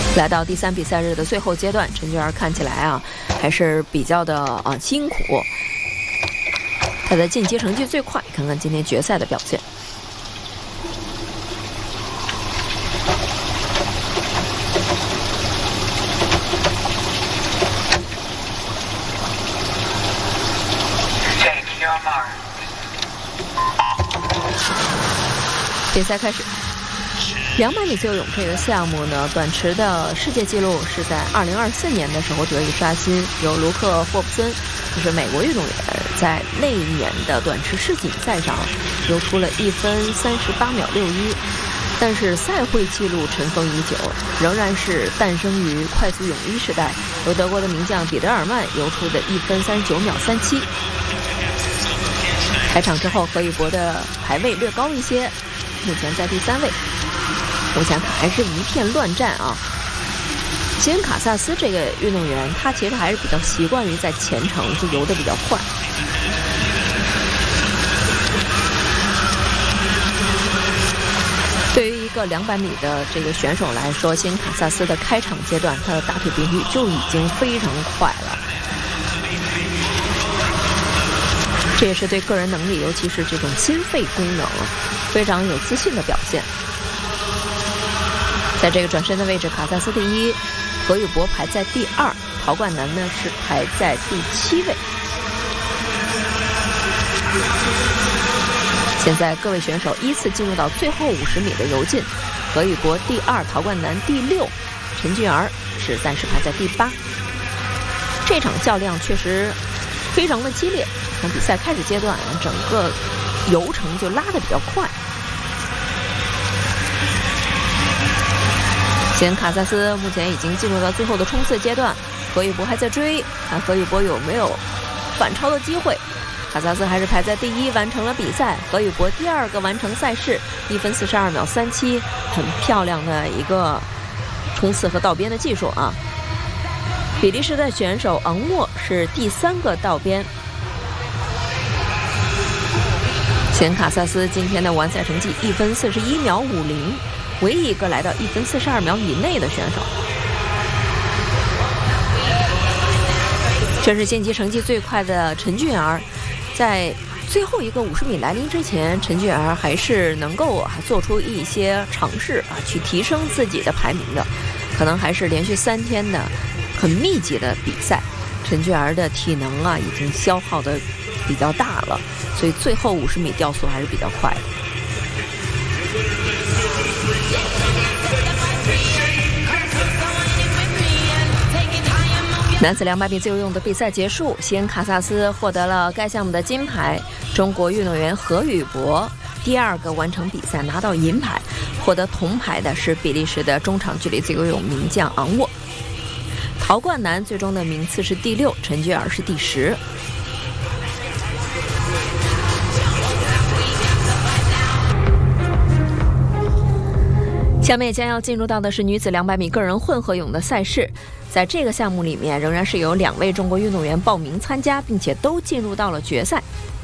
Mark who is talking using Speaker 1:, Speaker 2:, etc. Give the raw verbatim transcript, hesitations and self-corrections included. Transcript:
Speaker 1: 来到第三比赛日的最后阶段，陈俊儿看起来啊还是比较的啊辛苦。他的进阶成绩最快，看看今天决赛的表现。比赛开始。两百米自由泳这个项目呢，短池的世界纪录是在二零二四年的时候得以刷新，由卢克·霍普森，就是美国运动员，在那一年的短池世锦赛上游出了一分三十八秒六一，但是赛会纪录尘封已久，仍然是诞生于快速泳衣时代，由德国的名将彼得尔曼游出的一分三十九秒三七。开场之后，何宇博的排位略高一些，目前在第三位。我想看还是一片乱战啊。吉恩卡萨斯这个运动员，他其实还是比较习惯于在前程就游得比较快。对于一个两百米的这个选手来说，吉恩卡萨斯的开场阶段，他的大腿频率就已经非常快了。这也是对个人能力，尤其是这种心肺功能非常有自信的表现。在这个转身的位置，卡萨斯第一，何宇博排在第二，陶冠南呢是排在第七位。现在各位选手依次进入到最后五十米的游进，何宇博第二，陶冠南第六，陈俊儿是暂时排在第八。这场较量确实非常的激烈，从比赛开始阶段，整个游程就拉得比较快。吉恩卡萨斯目前已经进入到最后的冲刺阶段，何宇博还在追，看何宇博有没有反超的机会。卡萨斯还是排在第一，完成了比赛。何宇博第二个完成赛事，一分四十二秒三七，很漂亮的一个冲刺和道边的技术啊。比利时的选手昂莫是第三个道边。吉恩卡萨斯今天的完赛成绩一分四十一秒五零。唯一一个来到一分四十二秒以内的选手。这是晋级成绩最快的陈俊儿，在最后一个五十米来临之前，陈俊儿还是能够啊做出一些尝试啊，去提升自己的排名的。可能还是连续三天的很密集的比赛，陈俊儿的体能啊已经消耗的比较大了，所以最后五十米掉速还是比较快的。男子两百米自由泳的比赛结束，西恩卡萨斯获得了该项目的金牌，中国运动员何宇博第二个完成比赛拿到银牌，获得铜牌的是比利时的中长距离自由泳名将昂沃。陶冠南最终的名次是第六，陈俊儿是第十。下面将要进入到的是女子两百米个人混合泳的赛事，在这个项目里面仍然是有两位中国运动员报名参加，并且都进入到了决赛。